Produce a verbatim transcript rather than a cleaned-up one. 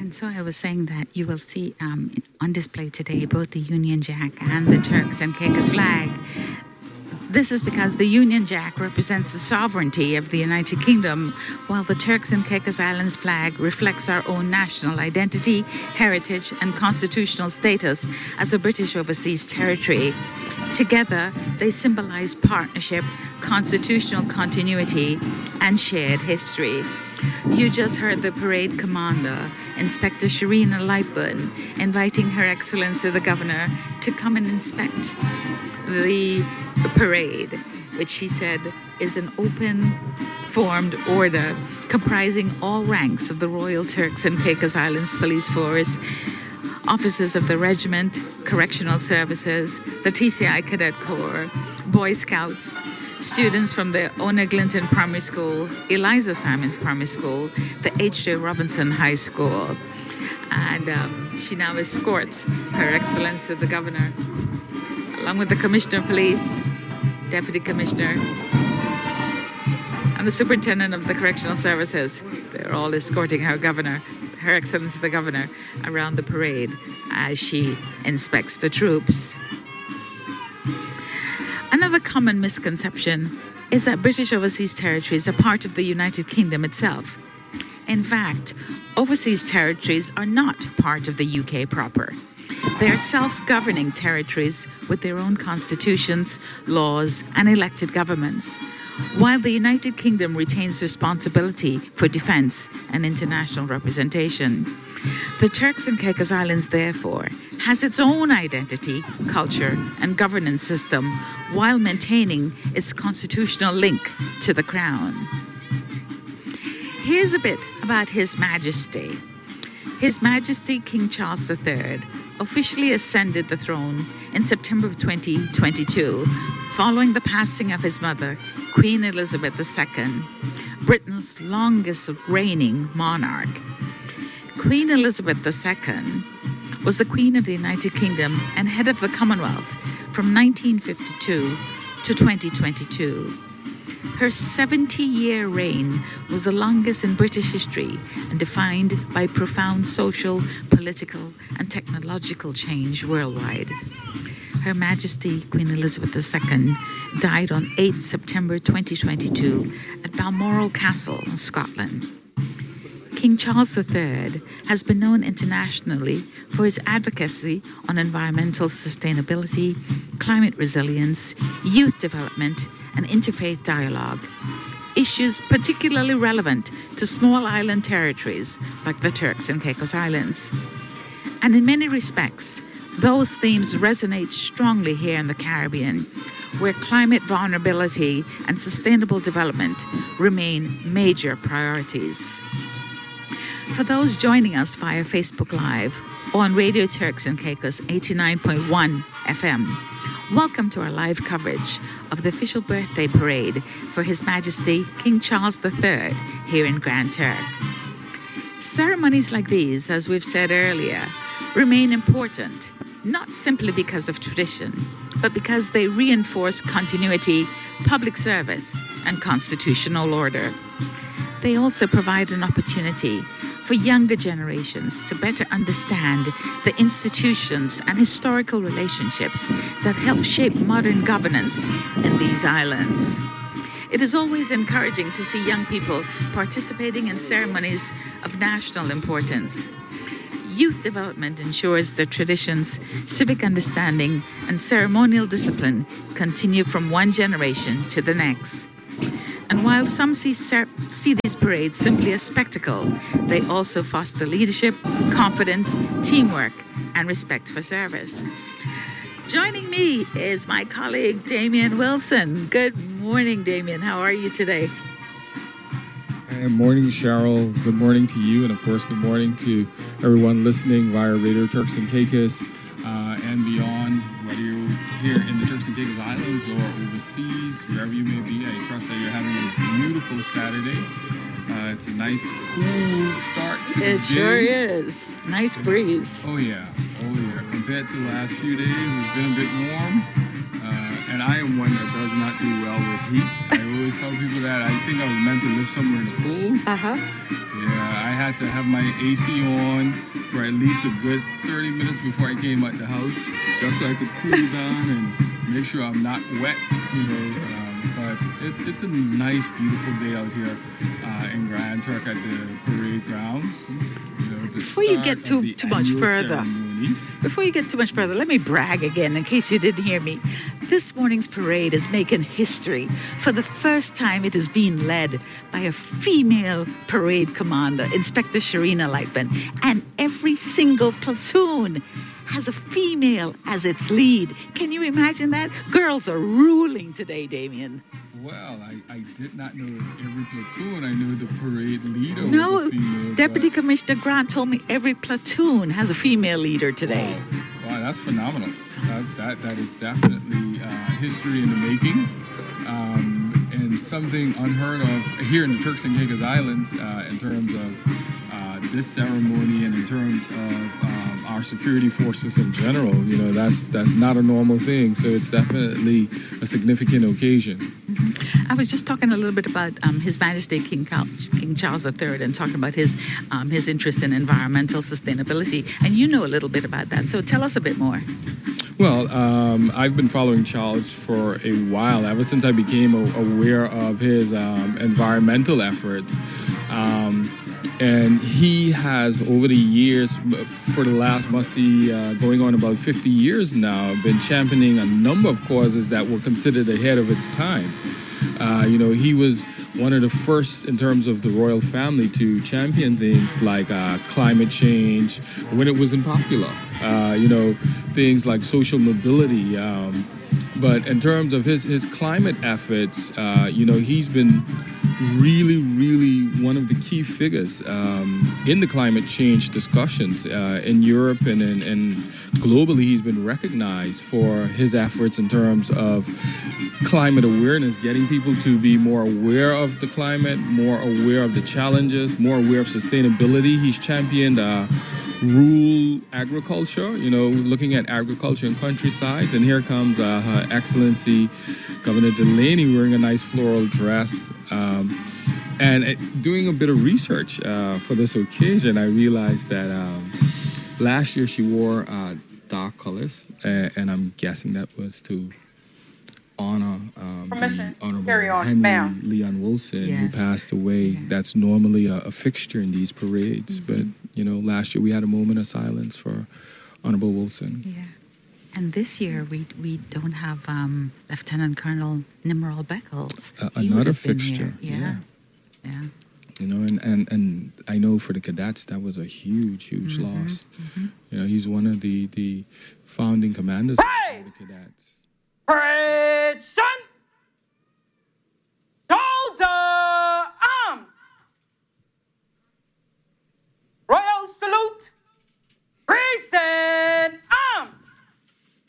And so I was saying that you will see um, on display today both the Union Jack and the Turks and Caicos flag. This is because the Union Jack represents the sovereignty of the United Kingdom, while the Turks and Caicos Islands flag reflects our own national identity, heritage, and constitutional status as a British overseas territory. Together, they symbolize partnership, constitutional continuity, and shared history. You just heard the parade commander, Inspector Sharina Lightburn, inviting Her Excellency the Governor to come and inspect the parade, which she said is an open formed order comprising all ranks of the Royal Turks and Caicos Islands Police Force, officers of the Regiment, Correctional Services, the T C I Cadet Corps, Boy Scouts, students from the Ona Glinton Primary School, Eliza Simons Primary School, the H J Robinson High School. And um, she now escorts Her Excellency the Governor, along with the Commissioner of Police, Deputy Commissioner, and the Superintendent of the Correctional Services. They're all escorting her Governor, Her Excellency the Governor, around the parade as she inspects the troops. Another common misconception is that British overseas territories are part of the United Kingdom itself. In fact, overseas territories are not part of the U K proper. They are self-governing territories with their own constitutions, laws, and elected governments, while the United Kingdom retains responsibility for defense and international representation. The Turks and Caicos Islands, therefore, has its own identity, culture, and governance system while maintaining its constitutional link to the Crown. Here's a bit about His Majesty. His Majesty King Charles the Third officially ascended the throne in September of twenty twenty-two, following the passing of his mother, Queen Elizabeth the Second, Britain's longest reigning monarch. Queen Elizabeth the Second was the Queen of the United Kingdom and head of the Commonwealth from nineteen fifty-two to twenty twenty-two. Her seventy-year reign was the longest in British history and defined by profound social, political, and technological change worldwide. Her Majesty Queen Elizabeth the Second died on the eighth of September twenty twenty-two at Balmoral Castle, Scotland. King Charles the Third has been known internationally for his advocacy on environmental sustainability, climate resilience, youth development, and interfaith dialogue, issues particularly relevant to small island territories like the Turks and Caicos Islands. And in many respects, those themes resonate strongly here in the Caribbean, where climate vulnerability and sustainable development remain major priorities. For those joining us via Facebook Live or on Radio Turks and Caicos eighty-nine point one F M, welcome to our live coverage of the official birthday parade for His Majesty King Charles the Third here in Grand Turk. Ceremonies like these, as we've said earlier, remain important, not simply because of tradition, but because they reinforce continuity, public service, and constitutional order. They also provide an opportunity for younger generations to better understand the institutions and historical relationships that help shape modern governance in these islands. It is always encouraging to see young people participating in ceremonies of national importance. Youth development ensures that traditions, civic understanding, and ceremonial discipline continue from one generation to the next. And while some see, ser- see these parades simply as spectacle, they also foster leadership, confidence, teamwork, and respect for service. Joining me is my colleague, Damien Wilson. Good morning, Damien. How are you today? Good morning, Cheryl. Good morning to you, and of course, good morning to everyone listening via Radio Turks and Caicos uh, and beyond, whether you're here in the Turks and Caicos Islands or overseas, wherever you may be. I trust that you're having a beautiful Saturday. Uh, it's a nice, cool start to it the day. It sure is. Nice breeze. Oh, yeah. Oh, yeah. Compared to the last few days, it's been a bit warm. Uh, and I am one that does not do well with heat. I always tell people that I think I was meant to live somewhere in the cold. Uh-huh. Yeah, I had to have my A C on for at least a good thirty minutes before I came out the house, just so I could cool down and make sure I'm not wet, you know. Um, but it, it's a nice, beautiful day out here uh, in Grand Turk at the parade grounds. You know, the Before you get too too much further, ceremony. before you get too much further, let me brag again in case you didn't hear me. This morning's parade is making history. For the first time, it is being led by a female parade commander, Inspector Sharina Lightman, and every single platoon has a female as its lead. Can you imagine that? Girls are ruling today, Damien. Well, I, I did not know it was every platoon. I knew the parade leader no, was a female. Deputy but... Commissioner Grant told me every platoon has a female leader today. Wow, wow that's phenomenal. That, that, that is definitely uh, history in the making. Um, and something unheard of here in the Turks and Caicos Islands uh, in terms of uh, this ceremony and in terms of um, our security forces in general. You know, that's that's not a normal thing. So it's definitely a significant occasion. Mm-hmm. I was just talking a little bit about um, His Majesty King, Cal- King Charles the Third and talking about his um, his interest in environmental sustainability. And you know a little bit about that. So tell us a bit more. Well, um, I've been following Charles for a while, ever since I became a- aware of his um, environmental efforts. Um, and he has, over the years, for the last, must see, uh, going on about fifty years now, been championing a number of causes that were considered ahead of its time. Uh, you know, he was one of the first in terms of the royal family to champion things like uh, climate change when it wasn't popular. Uh, you know, things like social mobility. Um, but in terms of his, his climate efforts, uh, you know, he's been really, really one of the key figures um, in the climate change discussions uh, in Europe and, and, and globally. He's been recognized for his efforts in terms of climate awareness, getting people to be more aware of the climate, more aware of the challenges, more aware of sustainability. He's championed uh, rural agriculture, you know, looking at agriculture in countrysides. And here comes uh, Her Excellency Governor Delaney wearing a nice floral dress. Um, and uh, doing a bit of research uh, for this occasion, I realized that um, last year she wore uh, dark colors, uh, and I'm guessing that was to honor um, the Honorable Carry on, Henry ma'am. Leon Wilson, Yes. who passed away. Yeah. That's normally a, a fixture in these parades, Mm-hmm. but you know, last year we had a moment of silence for Honorable Wilson. Yeah. And this year we we don't have um, Lieutenant Colonel Nimrod Beckles. Uh, He would another have been fixture, here. Yeah. Yeah. You know, and, and, and I know for the cadets that was a huge, huge Mm-hmm. loss. Mm-hmm. You know, he's one of the, the founding commanders Right. of the cadets. Parade, son!